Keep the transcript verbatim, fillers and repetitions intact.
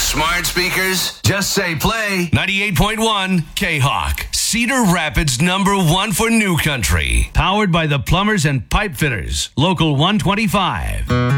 smart speakers? Just say play. ninety-eight point one K-Hawk. Cedar Rapids number one for new country. Powered by the Plumbers and Pipe Fitters. Local one twenty-five.